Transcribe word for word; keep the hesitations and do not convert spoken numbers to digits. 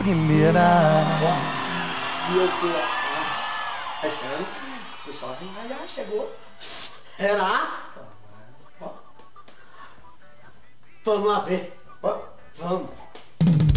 brasileira. E eu tô achando que o pessoal já, já chegou. Será? Vamos lá ver. Vamos.